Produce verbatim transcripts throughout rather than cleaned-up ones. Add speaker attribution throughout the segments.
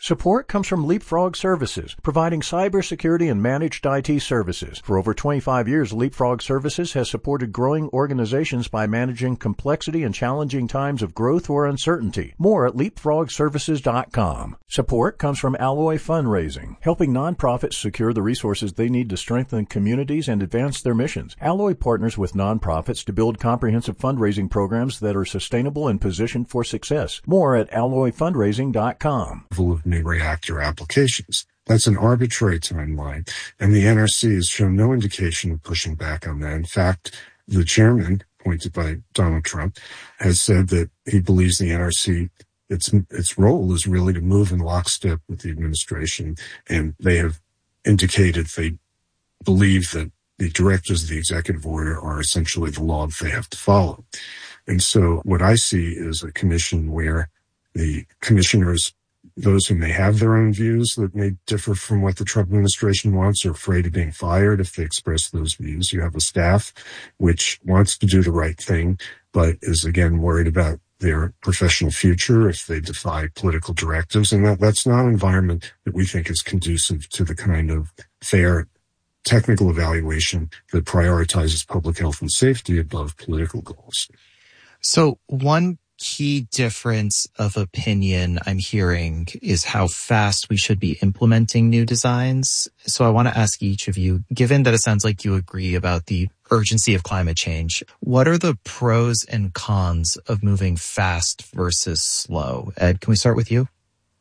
Speaker 1: Support comes from Leapfrog Services, providing cybersecurity and managed I T services. For over twenty-five years, Leapfrog Services has supported growing organizations by managing complexity and challenging times of growth or uncertainty. More at leapfrog services dot com. Support comes from Alloy Fundraising, helping nonprofits secure the resources they need to strengthen communities and advance their missions. Alloy partners with nonprofits to build comprehensive fundraising programs that are sustainable and positioned for success. More at alloy fundraising dot com.
Speaker 2: New reactor applications. That's an arbitrary timeline, and the N R C has shown no indication of pushing back on that. In fact, the chairman, appointed by Donald Trump, has said that he believes the N R C, its its role is really to move in lockstep with the administration, and they have indicated they believe that the directives of the executive order are essentially the law that they have to follow. And so what I see is a commission where the commissioners, those who may have their own views that may differ from what the Trump administration wants, are afraid of being fired if they express those views. You have a staff which wants to do the right thing, but is again worried about their professional future if they defy political directives. And that, that's not an environment that we think is conducive to the kind of fair technical evaluation that prioritizes public health and safety above political goals.
Speaker 3: So one key difference of opinion I'm hearing is how fast we should be implementing new designs. So I want to ask each of you, given that it sounds like you agree about the urgency of climate change, what are the pros and cons of moving fast versus slow? Ed, can we start with you?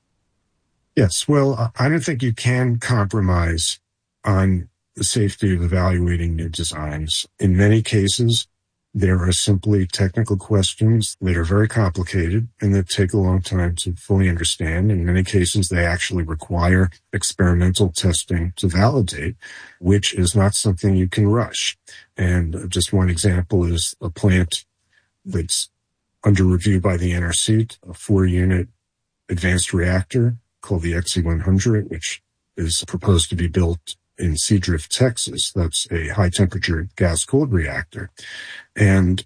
Speaker 2: Yes. Well, I don't think you can compromise on the safety of evaluating new designs. In many cases, there are simply technical questions that are very complicated and that take a long time to fully understand. In many cases, they actually require experimental testing to validate, which is not something you can rush. And just one example is a plant that's under review by the N R C, a four-unit advanced reactor called the X E one hundred, which is proposed to be built in Seadrift, Texas. That's a high-temperature gas-cooled reactor. And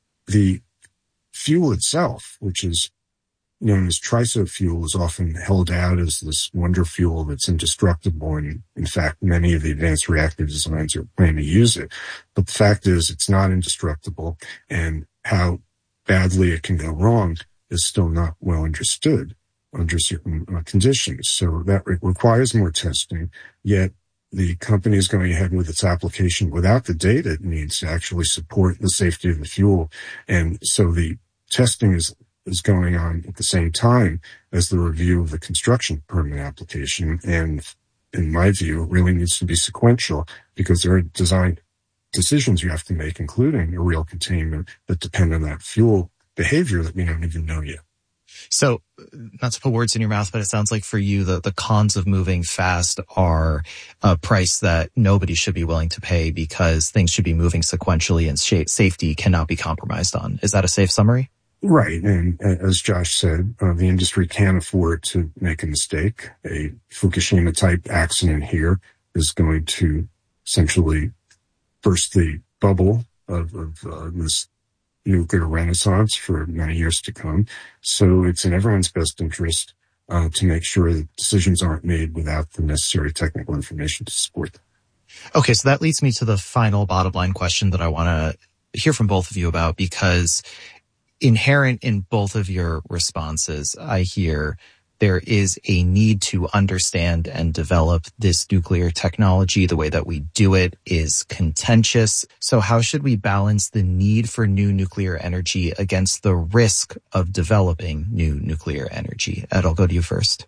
Speaker 2: the fuel itself, which is known as TRISO fuel, is often held out as this wonder fuel that's indestructible. And in fact, many of the advanced reactor designs are planning to use it. But the fact is it's not indestructible, and how badly it can go wrong is still not well understood under certain uh, conditions. So that re- requires more testing, yet the company is going ahead with its application without the data it needs to actually support the safety of the fuel. And so the testing is, is going on at the same time as the review of the construction permit application. And in my view, it really needs to be sequential because there are design decisions you have to make, including a real containment, that depend on that fuel behavior that we don't even know yet.
Speaker 3: So, not to put words in your mouth, but it sounds like for you, the, the cons of moving fast are a price that nobody should be willing to pay because things should be moving sequentially and sh- safety cannot be compromised on. Is that a safe summary?
Speaker 2: Right. And as Josh said, uh, the industry can't afford to make a mistake. A Fukushima-type accident here is going to essentially burst the bubble of, of uh, this nuclear renaissance for many years to come. So it's in everyone's best interest uh, to make sure that decisions aren't made without the necessary technical information to support them.
Speaker 3: Okay, so that leads me to the final bottom line question that I want to hear from both of you about, because inherent in both of your responses, I hear there is a need to understand and develop this nuclear technology. The way that we do it is contentious. So how should we balance the need for new nuclear energy against the risk of developing new nuclear energy? Ed, I'll go to you first.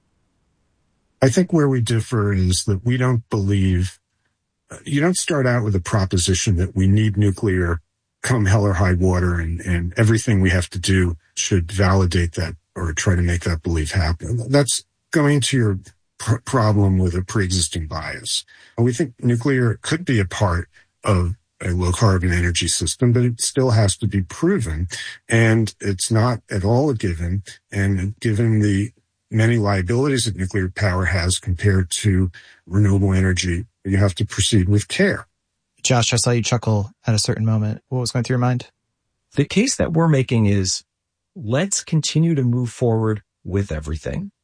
Speaker 2: I think where we differ is that we don't believe, you don't start out with a proposition that we need nuclear come hell or high water, and, and everything we have to do should validate that or try to make that belief happen. That's going to your pr- problem with a pre-existing bias. We think nuclear could be a part of a low-carbon energy system, but it still has to be proven, and it's not at all a given. And given the many liabilities that nuclear power has compared to renewable energy, you have to proceed with care.
Speaker 3: Josh, I saw you chuckle at a certain moment. What was going through your mind?
Speaker 4: The case that we're making is, let's continue to move forward with everything.